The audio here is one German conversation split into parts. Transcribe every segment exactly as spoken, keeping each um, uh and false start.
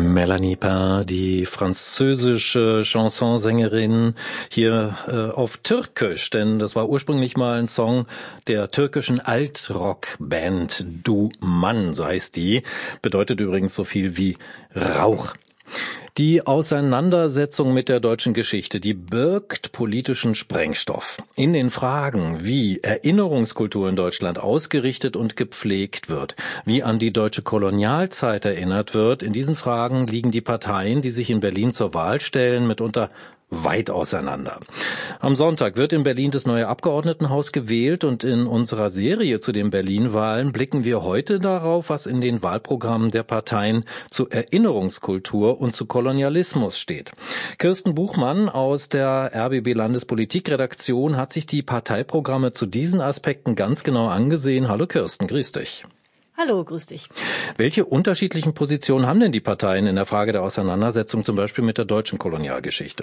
Melanie Paar, die französische Chansonsängerin, hier äh, auf Türkisch, denn das war ursprünglich mal ein Song der türkischen Altrock-Band Duman, so heißt die, bedeutet übrigens so viel wie Rauch. Die Auseinandersetzung mit der deutschen Geschichte, die birgt politischen Sprengstoff. In den Fragen, wie Erinnerungskultur in Deutschland ausgerichtet und gepflegt wird, wie an die deutsche Kolonialzeit erinnert wird, in diesen Fragen liegen die Parteien, die sich in Berlin zur Wahl stellen, mitunter weit auseinander. Am Sonntag wird in Berlin das neue Abgeordnetenhaus gewählt und in unserer Serie zu den Berlin-Wahlen blicken wir heute darauf, was in den Wahlprogrammen der Parteien zu Erinnerungskultur und zu Kolonialismus steht. Kirsten Buchmann aus der R B B Landespolitikredaktion hat sich die Parteiprogramme zu diesen Aspekten ganz genau angesehen. Hallo Kirsten, grüß dich. Hallo, grüß dich. Welche unterschiedlichen Positionen haben denn die Parteien in der Frage der Auseinandersetzung zum Beispiel mit der deutschen Kolonialgeschichte?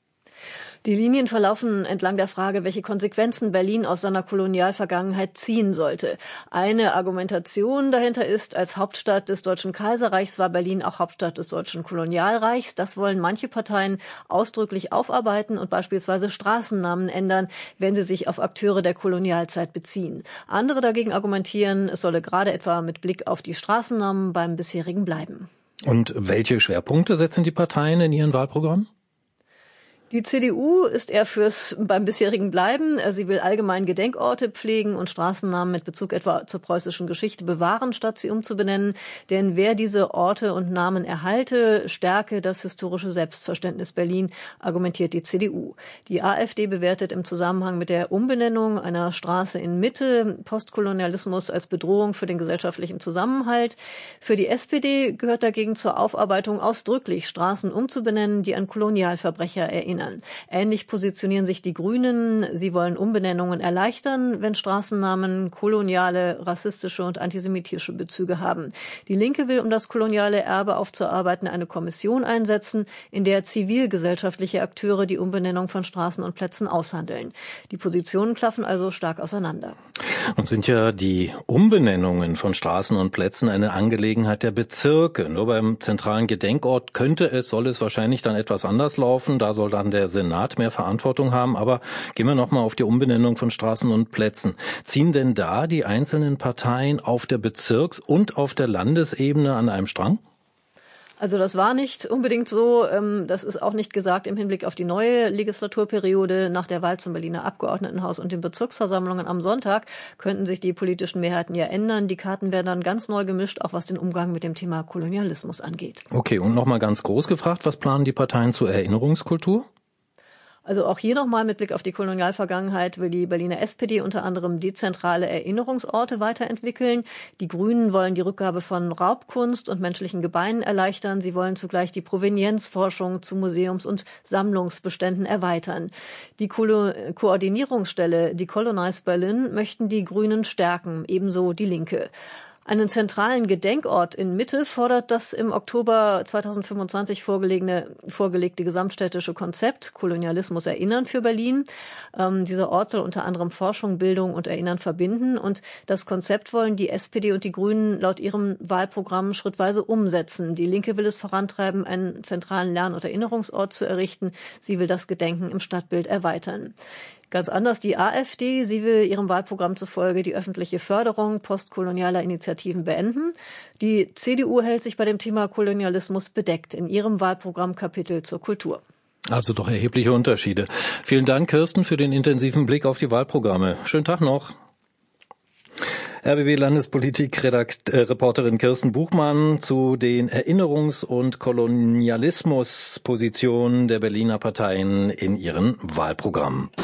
Die Linien verlaufen entlang der Frage, welche Konsequenzen Berlin aus seiner Kolonialvergangenheit ziehen sollte. Eine Argumentation dahinter ist, als Hauptstadt des Deutschen Kaiserreichs war Berlin auch Hauptstadt des Deutschen Kolonialreichs. Das wollen manche Parteien ausdrücklich aufarbeiten und beispielsweise Straßennamen ändern, wenn sie sich auf Akteure der Kolonialzeit beziehen. Andere dagegen argumentieren, es solle gerade etwa mit Blick auf die Straßennamen beim bisherigen bleiben. Und welche Schwerpunkte setzen die Parteien in ihren Wahlprogrammen? Die C D U ist eher fürs beim bisherigen Bleiben. Sie will allgemein Gedenkorte pflegen und Straßennamen mit Bezug etwa zur preußischen Geschichte bewahren, statt sie umzubenennen. Denn wer diese Orte und Namen erhalte, stärke das historische Selbstverständnis Berlin, argumentiert die C D U. Die AfD bewertet im Zusammenhang mit der Umbenennung einer Straße in Mitte Postkolonialismus als Bedrohung für den gesellschaftlichen Zusammenhalt. Für die S P D gehört dagegen zur Aufarbeitung ausdrücklich, Straßen umzubenennen, die an Kolonialverbrecher erinnern. Ähnlich positionieren sich die Grünen. Sie wollen Umbenennungen erleichtern, wenn Straßennamen koloniale, rassistische und antisemitische Bezüge haben. Die Linke will, um das koloniale Erbe aufzuarbeiten, eine Kommission einsetzen, in der zivilgesellschaftliche Akteure die Umbenennung von Straßen und Plätzen aushandeln. Die Positionen klaffen also stark auseinander. Und sind ja die Umbenennungen von Straßen und Plätzen eine Angelegenheit der Bezirke. Nur beim zentralen Gedenkort könnte es, soll es wahrscheinlich dann etwas anders laufen. Da soll dann der Senat mehr Verantwortung haben. Aber gehen wir nochmal auf die Umbenennung von Straßen und Plätzen. Ziehen denn da die einzelnen Parteien auf der Bezirks- und auf der Landesebene an einem Strang? Also das war nicht unbedingt so. Das ist auch nicht gesagt im Hinblick auf die neue Legislaturperiode. Nach der Wahl zum Berliner Abgeordnetenhaus und den Bezirksversammlungen am Sonntag könnten sich die politischen Mehrheiten ja ändern. Die Karten werden dann ganz neu gemischt, auch was den Umgang mit dem Thema Kolonialismus angeht. Okay, und nochmal ganz groß gefragt, was planen die Parteien zur Erinnerungskultur? Also auch hier nochmal mit Blick auf die Kolonialvergangenheit will die Berliner S P D unter anderem dezentrale Erinnerungsorte weiterentwickeln. Die Grünen wollen die Rückgabe von Raubkunst und menschlichen Gebeinen erleichtern. Sie wollen zugleich die Provenienzforschung zu Museums- und Sammlungsbeständen erweitern. Die Ko- Koordinierungsstelle, die Colonize Berlin, möchten die Grünen stärken, ebenso die Linke. Einen zentralen Gedenkort in Mitte fordert das im Oktober zweitausendfünfundzwanzig vorgelegene, vorgelegte gesamtstädtische Konzept Kolonialismus erinnern für Berlin. Ähm, dieser Ort soll unter anderem Forschung, Bildung und Erinnern verbinden. Und das Konzept wollen die S P D und die Grünen laut ihrem Wahlprogramm schrittweise umsetzen. Die Linke will es vorantreiben, einen zentralen Lern- und Erinnerungsort zu errichten. Sie will das Gedenken im Stadtbild erweitern. Ganz anders die AfD. Sie will ihrem Wahlprogramm zufolge die öffentliche Förderung postkolonialer Initiativen beenden. Die C D U hält sich bei dem Thema Kolonialismus bedeckt in ihrem Wahlprogrammkapitel zur Kultur. Also doch erhebliche Unterschiede. Vielen Dank, Kirsten, für den intensiven Blick auf die Wahlprogramme. Schönen Tag noch. R B B Landespolitik-Reporterin Kirsten Buchmann zu den Erinnerungs- und Kolonialismuspositionen der Berliner Parteien in ihren Wahlprogrammen.